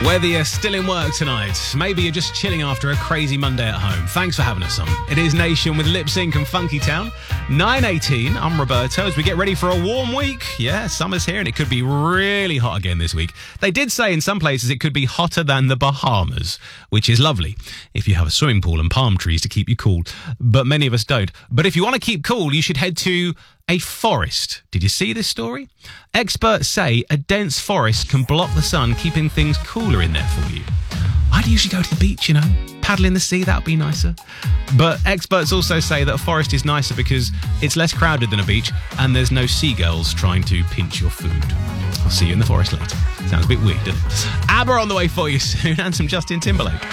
Whether you're still in work tonight, maybe you're just chilling after a crazy Monday at home, thanks for having us on. It is Nation with Lip Sync and Funky Town. 9:18, I'm Roberto, as we get ready for a warm week. Yeah, summer's here and it could be really hot again this week. They did say in some places it could be hotter than the Bahamas, which is lovely if you have a swimming pool and palm trees to keep you cool. But many of us don't. But if you want to keep cool, you should head to a forest. Did you see this story? Experts say a dense forest can block the sun, keeping things cooler in there for you. I'd usually go to the beach, paddle in the sea, that would be nicer. But experts also say that a forest is nicer because it's less crowded than a beach and there's no seagulls trying to pinch your food. I'll see you in the forest later. Sounds a bit weird, doesn't it? ABBA on the way for you soon and some Justin Timberlake.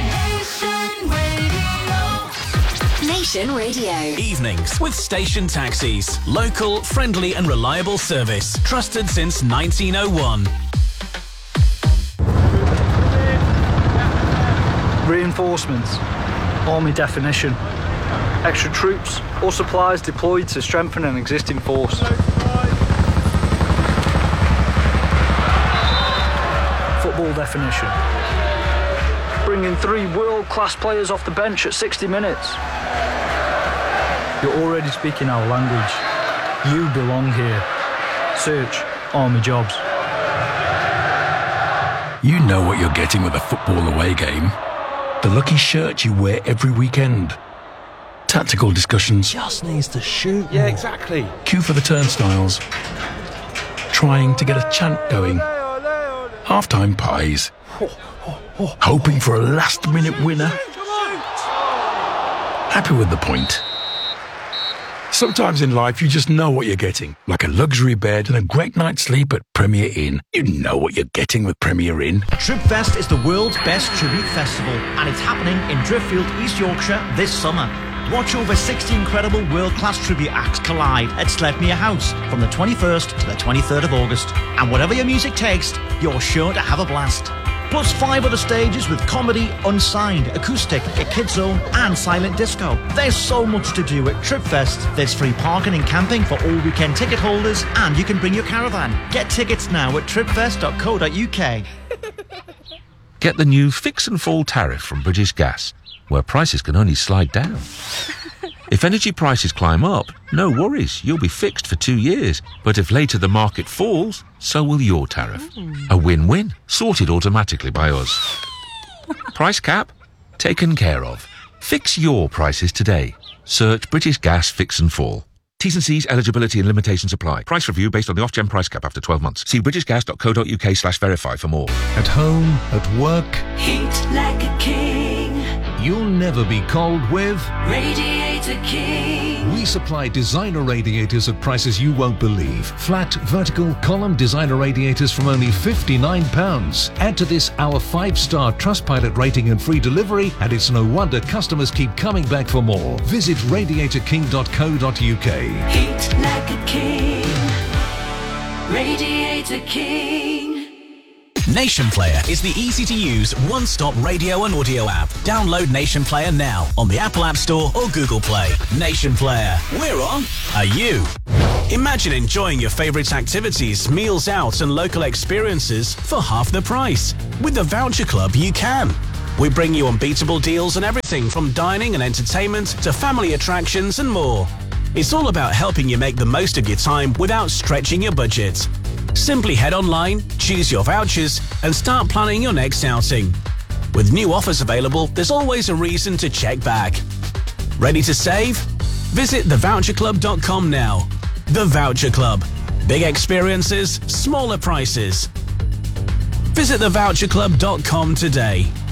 Nation Radio. Evenings with Station Taxis. Local, friendly and reliable service. Trusted since 1901. Reinforcements. Army definition. Extra troops or supplies deployed to strengthen an existing force. Football definition. Bringing 3 world-class players off the bench at 60 minutes. You're already speaking our language. You belong here. Search Army Jobs. You know what you're getting with a football away game. The lucky shirt you wear every weekend. Tactical discussions. Just needs to shoot. Yeah, exactly. Queue for the turnstiles. Trying to get a chant going. Half-time pies. Hoping for a last-minute winner. Happy with the point. Sometimes in life, you just know what you're getting. Like a luxury bed and a great night's sleep at Premier Inn. You know what you're getting with Premier Inn. Tripfest is the world's best tribute festival, and it's happening in Driffield, East Yorkshire this summer. Watch over 60 incredible world-class tribute acts collide at Sledmere House from the 21st to the 23rd of August. And whatever your music tastes, you're sure to have a blast. Plus 5 other stages with comedy, unsigned, acoustic, a kids zone and silent disco. There's so much to do at Tripfest. There's free parking and camping for all weekend ticket holders and you can bring your caravan. Get tickets now at tripfest.co.uk. Get the new Fix and Fall tariff from British Gas, where prices can only slide down. If energy prices climb up, no worries, you'll be fixed for 2 years. But if later the market falls, so will your tariff. A win-win, sorted automatically by us. Price cap? Taken care of. Fix your prices today. Search British Gas Fix and Fall. T's and C's, eligibility and limitations apply. Price review based on the off-gen price cap after 12 months. See britishgas.co.uk/verify for more. At home, at work, Heat like a king. you'll never be cold with Radiator King. We supply designer radiators at prices you won't believe. Flat, vertical, column designer radiators from only £59. Add to this our 5-star Trustpilot rating and free delivery, and it's no wonder customers keep coming back for more. Visit radiatorking.co.uk. Heat like a king. Radiator King. Nation Player is the easy-to-use, one-stop radio and audio app. Download Nation Player now on the Apple App Store or Google Play. Nation Player. We're on. Are you? Imagine enjoying your favourite activities, meals out and local experiences for half the price. With the Voucher Club, you can. We bring you unbeatable deals on everything from dining and entertainment to family attractions and more. It's all about helping you make the most of your time without stretching your budget. Simply head online, choose your vouchers, and start planning your next outing. With new offers available, there's always a reason to check back. Ready to save? Visit thevoucherclub.com now. The Voucher Club. Big experiences, smaller prices. Visit thevoucherclub.com today.